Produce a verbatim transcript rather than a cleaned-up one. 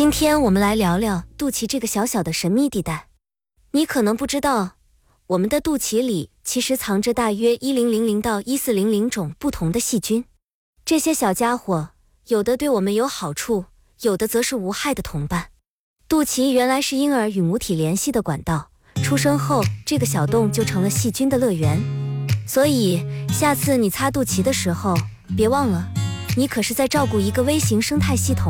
今天我们来聊聊肚脐这个小小的神秘地带。你可能不知道，我们的肚脐里其实藏着大约一零零零到一四零零种不同的细菌。这些小家伙，有的对我们有好处，有的则是无害的同伴。肚脐原来是婴儿与母体联系的管道，出生后这个小洞就成了细菌的乐园。所以下次你擦肚脐的时候，别忘了，你可是在照顾一个微型生态系统。